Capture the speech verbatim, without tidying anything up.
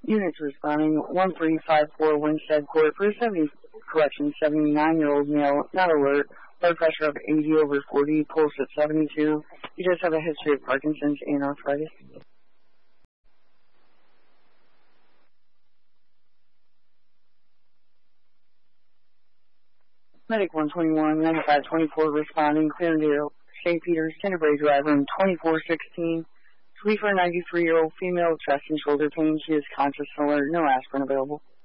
Units responding one three five four Winstead Court for seventy, correction, seventy-nine-year-old male, not alert, blood pressure of eighty over forty, pulse at seventy-two. He does have a history of Parkinson's and arthritis. Medic one twenty-one, ninety-five twenty-four responding, Clearville, Saint Peter's, Tenderbrae Drive, room twenty-four sixteen. Sleeper, ninety-three-year-old female, chest and shoulder pain. She is conscious and alert. No aspirin available.